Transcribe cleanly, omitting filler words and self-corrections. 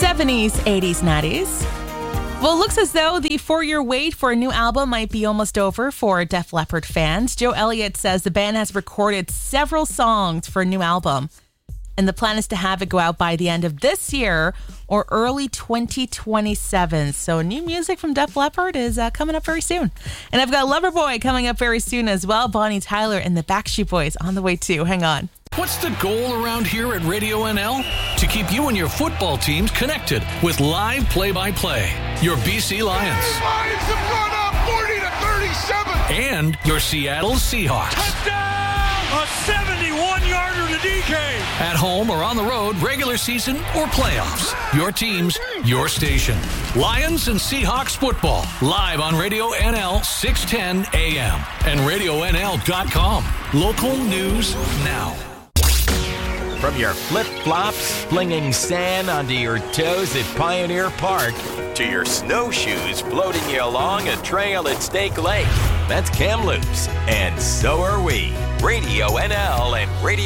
70s, 80s, 90s. Well, it looks as though the 4-year wait for a new album might be almost over for Def Leppard fans. Joe Elliott says the band has recorded several songs for a new album, and the plan is to have it go out by the end of this year or early 2027. So new music from Def Leppard is coming up very soon. And I've got Loverboy coming up very soon as well. Bonnie Tyler and the Backstreet Boys on the way too. Hang on. What's the goal around here at Radio NL? To keep you and your football teams connected with live play-by-play. Your BC Lions. Lions have gone up 40-37. And your Seattle Seahawks. Touchdown! A 71-yarder to DK. At home or on the road, regular season or playoffs. Your teams, your station. Lions and Seahawks football. Live on Radio NL 610 AM. And RadioNL.com. Local news now. From your flip-flops flinging sand onto your toes at Pioneer Park to your snowshoes floating you along a trail at Snake Lake. That's Kamloops, and so are we. Radio NL and Radio